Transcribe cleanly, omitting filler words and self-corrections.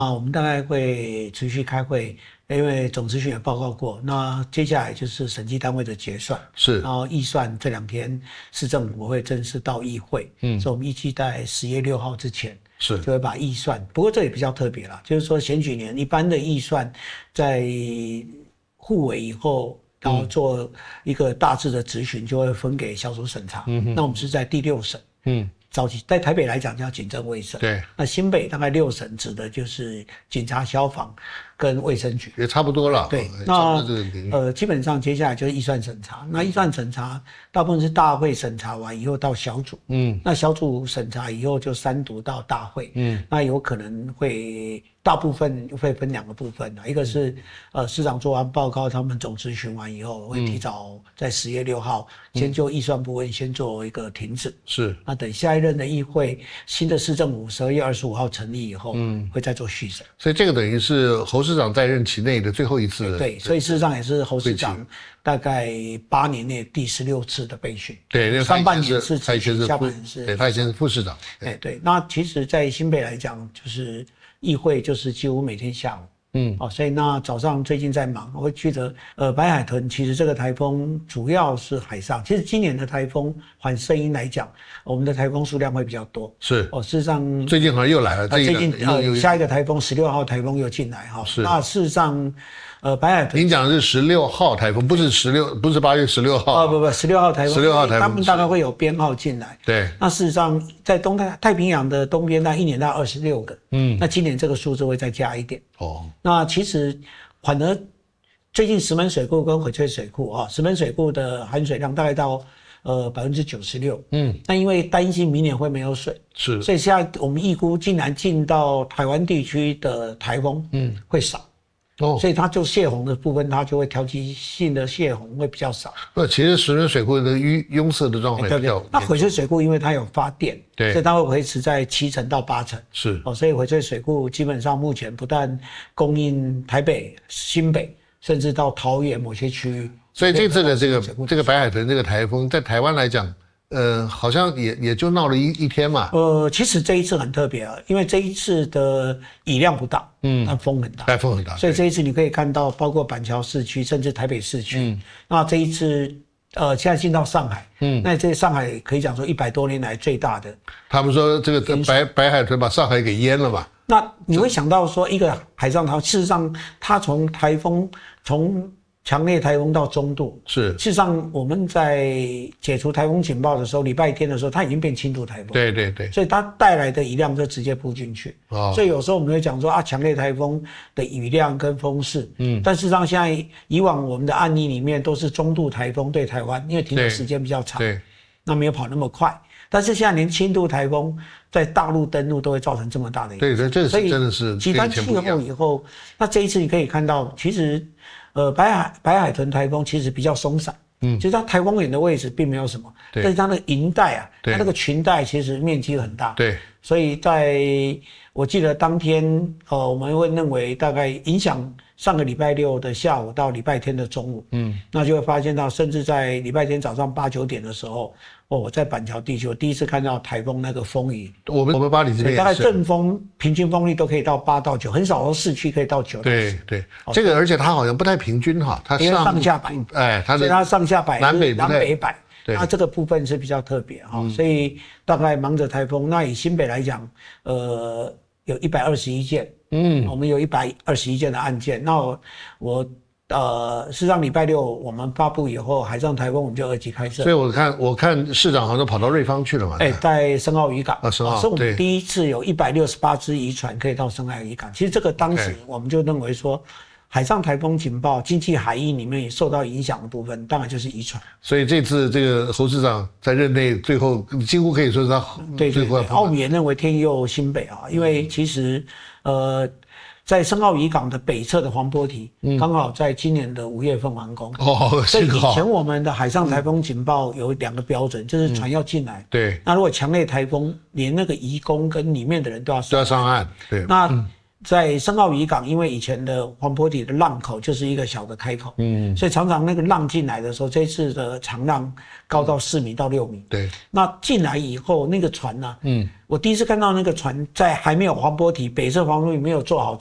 我们大概会持续开会，因为总咨询也报告过。那接下来就是审计单位的结算， 是， 然后预算这2天市政府会正式到议会，所以我们预计在10月6号之前就会把预算。不过这也比较特别啦，就是说选举年一般的预算在互委以后，然后做一个大致的质询，就会分给小组审查。那我们是在第6审。早期在台北来讲叫警政卫生， 对， 那新北大概6审指的就是警察、消防跟卫生局， 也差不多了。 对，那基本上接下来就是预算审查。那预算审查大部分是大会审查完以后到小组，那小组审查以后就3读到大会，那有可能会大部分会分2个部分，一个是市长做完报告，他们总咨询完以后会提早在10月6号先就预算部分先做一个停止， 是， 那等下一任的议会新的市政府12月25号成立以后，会再做续审。 所以这个等于是侯市长在任期内的最后一次。 对，所以事实上也是侯市长大概8年内第16次的备询。 对， 上半年是他以前是下半年是， 对，他以前是副市长。 对，那其实在新北来讲，就是议会就是几乎每天下午。所以那早上最近在忙，我会记得白海豚其实这个台风主要是海上，其实今年的台风环声音来讲，我们的台风数量会比较多。 是事实上最近好像又来了， 最近下一个台风16号台风又进来哈。 是， 那事实上白海豚， 您讲的是16号台风，不是8月16号。 不，16号台风 ，16号台风， 他们大概会有编号进来。 对， 那事实上在太平洋的东边，那一年大概26个。那今年这个数字会再加一点。那其实反而最近石门水库跟翡翠水库石门水库的含水量大概到96%。那因为担心明年会没有水， 是， 所以现在我们预估竟然进到台湾地区的台风会少。所以它就泄洪的部分，它就会调剂性的泄洪会比较少。 其实石门水库的拥塞的状况比较。 那翡翠水库因为它有发电， 对， 所以它会维持在7成到8成。 是， 所以翡翠水库基本上目前不但供应台北、新北，甚至到桃园某些区域。 所以这次的这个白海豚这个台风，在台湾来讲，好像也就闹了一天嘛。 其实这一次很特别啊，因为这一次的雨量不大，但风很大， 风很大， 所以这一次你可以看到，包括板桥市区，甚至台北市区，那这一次现在进到上海，那这上海可以讲说100多年来最大的。 他们说这个白海豚把上海给淹了嘛？ 那你会想到说，一个海上台，事实上它从台风从强烈台风到中度， 是。 事实上，我们在解除台风警报的时候，礼拜天的时候，它已经变轻度台风。 对。 所以它带来的雨量就直接扑进去。所以有时候我们会讲说强烈台风的雨量跟风势。但事实上，现在以往我们的案例里面都是中度台风对台湾，因为停留时间比较长， 对， 那没有跑那么快。但是现在连轻度台风在大陆登陆都会造成这么大的影响。 对，这是真的是极端气候以后，那这一次你可以看到，其实。白海豚台风其实比较松散，其实它台风眼的位置并没有什么，但是它的云带它那个裙带其实面积很大， 对， 所以我记得当天我们会认为大概影响上个礼拜6的下午到礼拜天的中午，那就会发现到，甚至在礼拜天早上8、9点的时候，我在板桥地区我第一次看到台风那个风雨， 我们巴黎这边大概阵风平均风力都可以到8到9，很少说市区可以到9。 对，这个而且它好像不太平均哈，它上下摆， 所以它上下摆南北摆，那这个部分是比较特别所以大概忙着台风。那以新北来讲，有121件，我们有121件的案件。那事实上礼拜6我们发布以后，海上台风我们就2级开设。 所以我看市长好像跑到瑞芳去了嘛。 在深澳渔港。 深澳。 所以我们第一次有168只渔船可以到深澳渔港。其实这个当时我们就认为说，海上台风警报、经济海域里面也受到影响的部分，当然就是渔船。 所以这次这个侯市长在任内最后几乎可以说是他最后。 我们也认为天佑新北因为其实在深澳渔港的北侧的黄波堤，刚好在今年的5月份完工。所以以前我们的海上台风警报有2个标准，就是船要进来。 对。 那如果强烈台风，连那个渔工跟里面的人都要上岸。对。 那在深澳渔港，因为以前的黄坡体的浪口就是一个小的开口，所以常常那个浪进来的时候，这次的长浪高到4米到6米。 对， 那进来以后，那个船呢，我第一次看到那个船在还没有黄坡体北侧防风堤没有做好